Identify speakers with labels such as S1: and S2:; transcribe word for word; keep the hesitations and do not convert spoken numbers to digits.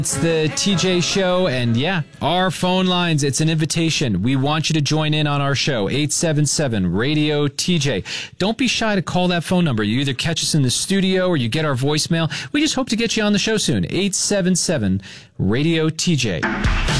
S1: It's the T J Show, and yeah, our phone lines, it's an invitation. We want you to join in on our show, eight seven seven radio T J. Don't be shy to call that phone number. You either catch us in the studio or you get our voicemail. We just hope to get you on the show soon, eight seven seven radio T J.